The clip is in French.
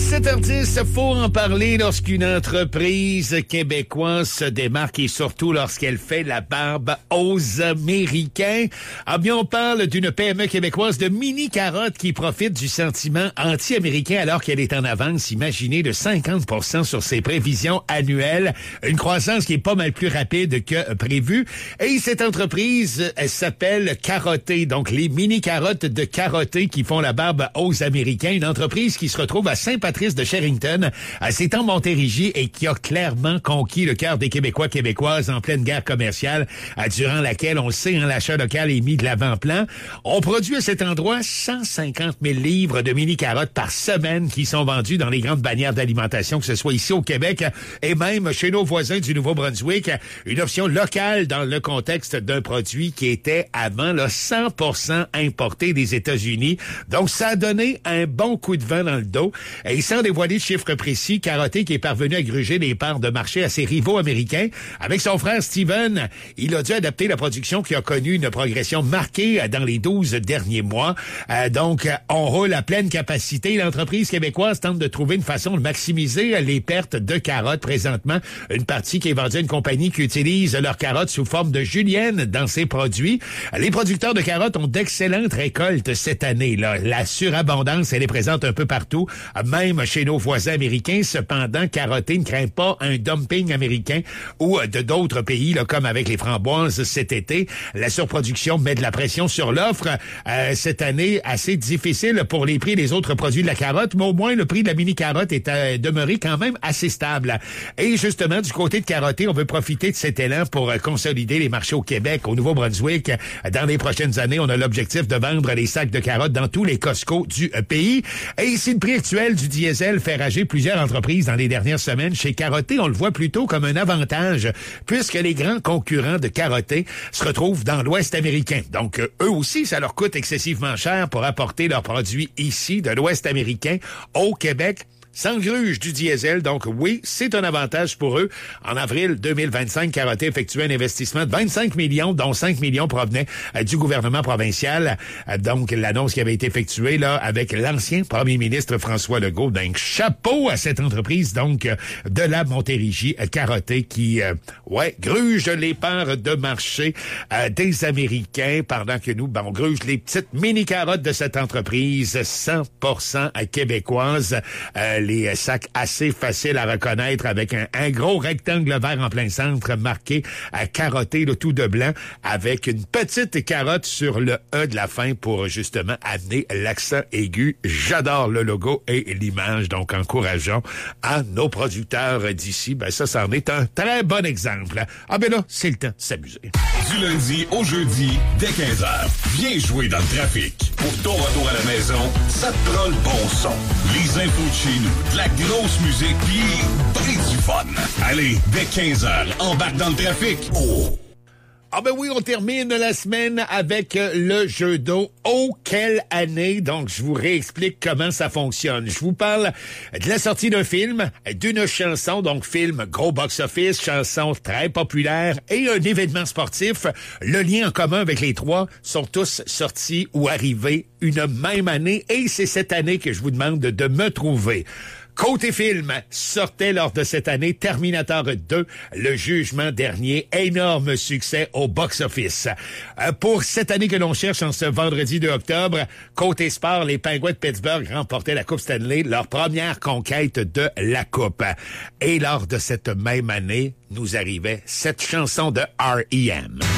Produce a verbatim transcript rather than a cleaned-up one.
sept heures dix, faut en parler lorsqu'une entreprise québécoise se démarque et surtout lorsqu'elle fait la barbe aux Américains. Ah bien, on parle d'une P M E québécoise de mini-carottes qui profite du sentiment anti-américain alors qu'elle est en avance, imaginez, de cinquante pour cent sur ses prévisions annuelles. Une croissance qui est pas mal plus rapide que prévu. Et cette entreprise, elle s'appelle Carotté. Donc, les mini-carottes de Carotté qui font la barbe aux Américains. Une entreprise qui se retrouve à Saint-Patrice de Sherrington, à c'est en Montérégie et qui a clairement conquis le cœur des Québécois québécoises en pleine guerre commerciale, durant laquelle, on le sait, hein, l'achat local est mis de l'avant-plan. On produit à cet endroit cent cinquante mille livres de mini-carottes par semaine qui sont vendues dans les grandes bannières d'alimentation, que ce soit ici au Québec et même chez nos voisins du Nouveau-Brunswick. Une option locale dans le contexte d'un produit qui était avant là, cent pour cent importé des États-Unis. Donc, ça a donné un bon coup de vent dans le dos. Et sans dévoiler de chiffres précis, Carotté qui est parvenu à gruger les parts de marché à ses rivaux américains. Avec son frère Steven, il a dû adapter la production qui a connu une progression marquée dans les douze derniers mois. Euh, donc, on roule à pleine capacité. L'entreprise québécoise tente de trouver une façon de maximiser les pertes de carottes présentement. Une partie qui est vendue à une compagnie qui utilise leurs carottes sous forme de julienne dans ses produits. Les producteurs de carottes ont d'excellentes récoltes cette année. Là. La surabondance, elle est présente un peu partout, même chez nos voisins américains. Cependant, Carotté ne craint pas un dumping américain ou de d'autres pays, là, comme avec les framboises cet été. La surproduction met de la pression sur l'offre. Euh, cette année, assez difficile pour les prix des autres produits de la carotte, mais au moins le prix de la mini-carotte est euh, demeuré quand même assez stable. Et justement, du côté de Carotté, on veut profiter de cet élan pour euh, consolider les marchés au Québec, au Nouveau-Brunswick. Dans les prochaines années, on a l'objectif de vendre les sacs de carottes dans tous les Costco du euh, pays. Et si le prix actuel du diesel fait rager plusieurs entreprises dans les dernières semaines, chez Carotté, on le voit plutôt comme un avantage, puisque les grands concurrents de Carotté se retrouvent dans l'Ouest américain. Donc, euh, eux aussi, ça leur coûte excessivement cher pour apporter leurs produits ici, de l'Ouest américain, au Québec, sans gruge du diesel. Donc oui, c'est un avantage pour eux. En avril deux mille vingt-cinq, Carotté effectuait un investissement de vingt-cinq millions, dont cinq millions provenaient euh, du gouvernement provincial. Euh, donc l'annonce qui avait été effectuée là avec l'ancien premier ministre François Legault. Donc chapeau à cette entreprise donc euh, de la Montérégie, euh, Carotté, qui euh, ouais gruge les parts de marché euh, des Américains, pendant que nous, ben, on gruge les petites mini-carottes de cette entreprise cent pour cent québécoise. Euh, les sacs assez faciles à reconnaître avec un, un gros rectangle vert en plein centre marqué à Carotté, le tout de blanc, avec une petite carotte sur le E de la fin pour justement amener l'accent aigu. J'adore le logo et l'image, donc encourageons à nos producteurs d'ici. Ben ça, ça en est un très bon exemple. Ah ben là, c'est le temps de s'amuser. Du lundi au jeudi, dès quinze heures, viens jouer dans le trafic. Pour ton retour à la maison, ça te prend le bon son. Les infos de chez nous, de la grosse musique, pis bris du fun. Allez, dès quinze heures, embarque dans le trafic. Oh! Ah ben oui, on termine la semaine avec le jeu d'eau. Oh, quelle année! Donc, je vous réexplique comment ça fonctionne. Je vous parle de la sortie d'un film, d'une chanson, donc film gros box-office, chanson très populaire et un événement sportif. Le lien en commun avec les trois sont tous sortis ou arrivés une même année et c'est cette année que je vous demande de me trouver. Côté film, sortait lors de cette année Terminator deux, Le Jugement dernier, énorme succès au box-office. Euh, pour cette année que l'on cherche en ce vendredi deux octobre, côté sport, les Penguins de Pittsburgh remportaient la Coupe Stanley, leur première conquête de la Coupe. Et lors de cette même année, nous arrivait cette chanson de R E M